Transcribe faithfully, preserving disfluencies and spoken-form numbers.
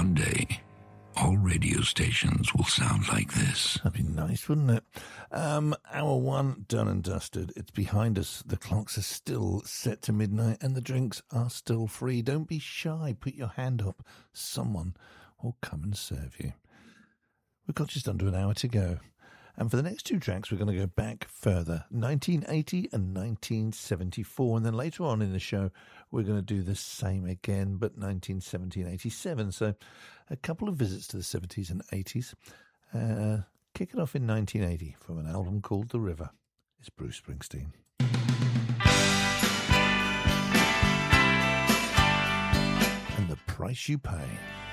one day, all radio stations will sound like this. That'd be nice, wouldn't it? Um, hour one, done and dusted. It's behind us. The clocks are still set to midnight and the drinks are still free. Don't be shy. Put your hand up. Someone will come and serve you. We've got just under an hour to go. And for the next two tracks, we're going to go back further, nineteen eighty and nineteen seventy-four. And then later on in the show, we're going to do the same again, but nineteen seventy and eighty-seven. So a couple of visits to the seventies and eighties. Uh, kick it off in nineteen eighty from an album called The River. It's Bruce Springsteen. And The Price You Pay.